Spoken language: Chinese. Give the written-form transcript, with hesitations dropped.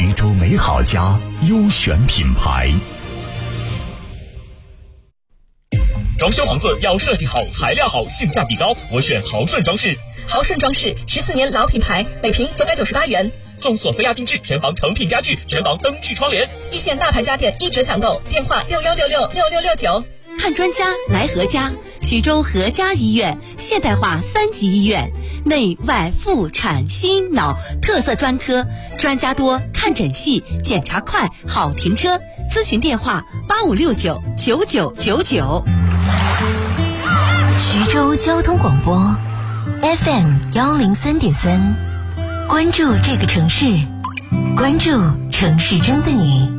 徐州美好家优选品牌。 装修房子要设计好、材料好、性价比高，我选豪顺装饰。 豪顺装饰14年老品牌，每平998元， 送索菲亚定制全房成品家具、全房灯具窗帘。 一线大牌家电1折抢购，电话61666669。 看专家来何家，徐州何家医院现代化3级医院，内外妇产心脑特色专科，专家多，看诊细，检查快，好停车。咨询电话85699999。 徐州交通广播 FM 103.3，关注这个城市，关注城市中的你。